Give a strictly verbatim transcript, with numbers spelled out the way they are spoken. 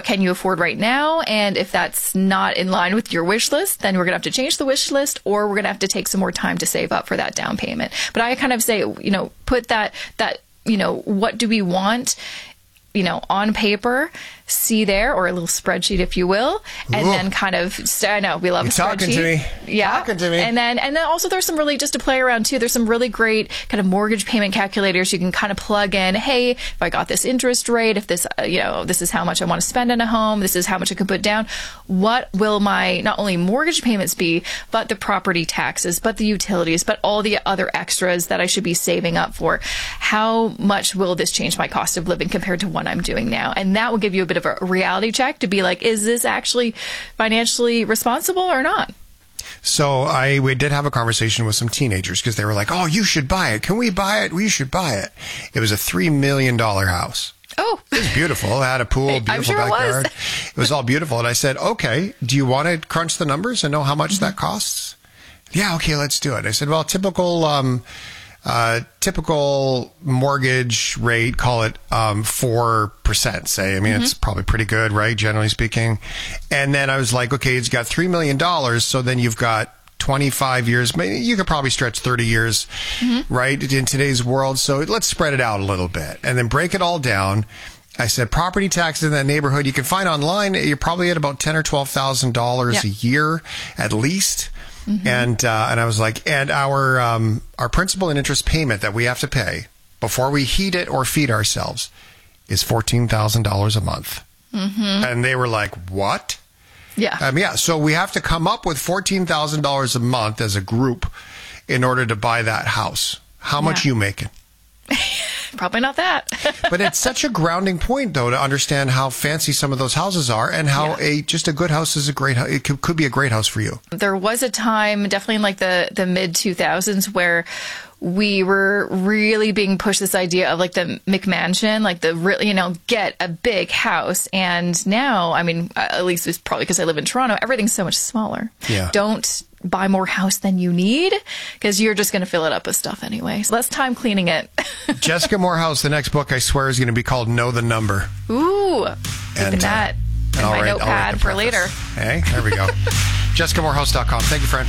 can you afford right now? And if that's not in line with your wish list, then we're going to have to change the wish list, or we're going to have to take some more time to save up for that down payment. But I kind of say, you know, put that, that, you know, what do we want, you know, on paper, see there, or a little spreadsheet, if you will, and Ooh. then kind of, I know, we love You're a spreadsheet. talking to me. Yeah. Talking to me. And then, and then also there's some really, just to play around too, there's some really great kind of mortgage payment calculators you can kind of plug in. Hey, if I got this interest rate, if this, uh, you know, this is how much I want to spend on a home, this is how much I could put down. What will my, not only mortgage payments be, but the property taxes, but the utilities, but all the other extras that I should be saving up for? How much will this change my cost of living compared to what I'm doing now? And that will give you a bit of a reality check to be like, is this actually financially responsible or not? So I we did have a conversation with some teenagers because they were like, oh, you should buy it. Can we buy it? We should buy it. It was a three million dollars house. Oh, it was beautiful. It had a pool, beautiful I'm sure backyard. It was. It was all beautiful. And I said, okay, do you want to crunch the numbers and know how much Mm-hmm. that costs? Yeah, okay, let's do it. I said, well, typical, um, uh, typical mortgage rate, call it um, four percent, say. I mean, mm-hmm. it's probably pretty good, right, generally speaking. And then I was like, okay, it's got three million dollars, so then you've got twenty-five years. Maybe you could probably stretch thirty years, mm-hmm. right, in today's world. So let's spread it out a little bit and then break it all down. I said property taxes in that neighborhood you can find online. You're probably at about ten thousand dollars or twelve thousand dollars yeah. a year at least. Mm-hmm. And uh, and I was like, and our um, our principal and interest payment that we have to pay before we heat it or feed ourselves is fourteen thousand dollars a month. Mm-hmm. And they were like, what? Yeah. Um, yeah. So we have to come up with fourteen thousand dollars a month as a group in order to buy that house. How much yeah. you making? Probably not that. But it's such a grounding point, though, to understand how fancy some of those houses are and how yeah. a just a good house is a great house. It could, could be a great house for you. There was a time, definitely in like the, the mid two thousands, where we were really being pushed this idea of like the McMansion, like the really, you know, get a big house. And now, I mean, at least it's probably because I live in Toronto, everything's so much smaller. Yeah. Don't buy more house than you need because you're just going to fill it up with stuff anyway. So less time cleaning it. Jessica Moorhouse, the next book I swear is going to be called Know the Number. Ooh, keeping and, that uh, in my write, notepad for later. Hey, there we go. Jessica Moorhouse dot com. Thank you, friend.